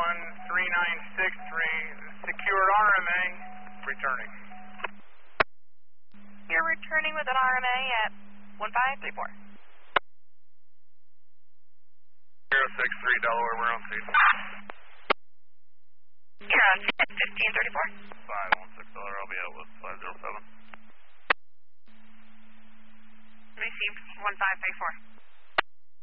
3963, secured RMA, returning. You're returning with an RMA at 1534. 063 Delaware, we're on scene. You're on scene at 1534. 516 Delaware, I'll be out with 507. Received 1534.